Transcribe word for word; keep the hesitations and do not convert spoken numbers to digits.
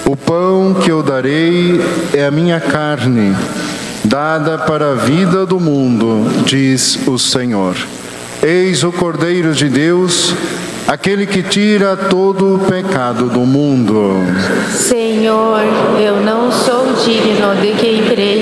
O pão que eu darei é a minha carne, dada para a vida do mundo, diz o Senhor. Eis o Cordeiro de Deus, aquele que tira todo o pecado do mundo. Senhor, eu não sou digno de que entreis